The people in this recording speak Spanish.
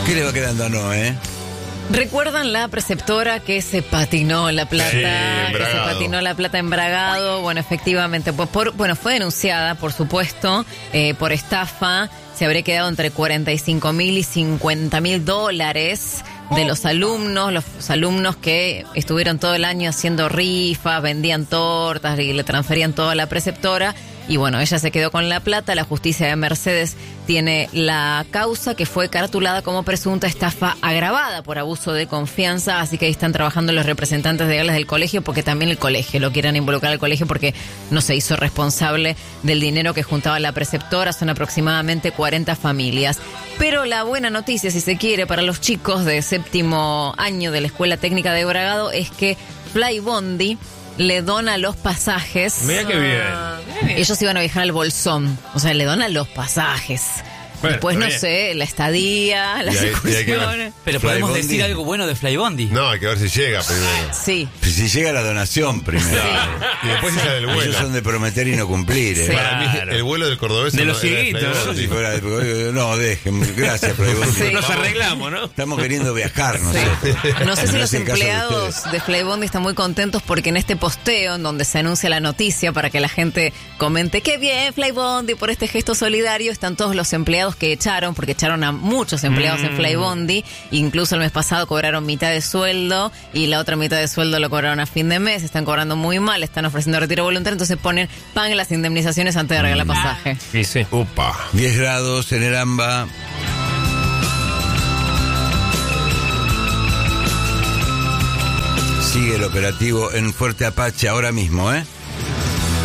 ¿Qué le va quedando a Noé? ¿Recuerdan la preceptora que se patinó la plata? Sí, que se Bragado. patinó la plata en Bragado. Bueno, efectivamente, pues fue denunciada, por supuesto, por estafa. Se habría quedado entre 45.000 y 50.000 dólares de los alumnos que estuvieron todo el año haciendo rifas, vendían tortas y le transferían todo a la preceptora. Y bueno, ella se quedó con la plata. La justicia de Mercedes tiene la causa que fue caratulada como presunta estafa agravada por abuso de confianza. Así que ahí están trabajando los representantes legales del colegio, porque también el colegio lo quieren involucrar al colegio porque no se hizo responsable del dinero que juntaba la preceptora. Son aproximadamente 40 familias. Pero la buena noticia, si se quiere, para los chicos de séptimo año de la Escuela Técnica de Bragado es que Flybondi le dona los pasajes. Mira qué bien. Ellos iban a viajar al Bolsón, o sea, le donan los pasajes. Bueno, Después, no está sé, la estadía, las Y hay que ver. excursiones. Pero podemos Flybondi. decir algo bueno de Flybondi. No, hay que ver si llega primero. Sí. Si llega la donación primero. Y después si sale el vuelo. Ellos son de prometer y no cumplir. Sí. Para mí, el vuelo del cordobés De no los era cieguitos, Flybondi. ¿no? Si fuera no, dejen. Gracias, Flybondi. Sí. Nos arreglamos, ¿no? Estamos queriendo viajar, ¿no? Sí. No sé si No los es el caso de empleados ustedes. de Flybondi están muy contentos porque en este posteo en donde se anuncia la noticia para que la gente comente qué bien Flybondi por este gesto solidario, están todos los empleados que echaron, porque echaron a muchos empleados en Flybondi. Incluso el mes pasado cobraron mitad de sueldo y la otra mitad de sueldo lo cobraron a fin de mes. Están cobrando muy mal, están ofreciendo retiro voluntario, entonces pagan las indemnizaciones antes de regalar pasaje. Sí, sí. Upa. 10 grados en el AMBA. Sigue el operativo en Fuerte Apache ahora mismo, ¿eh?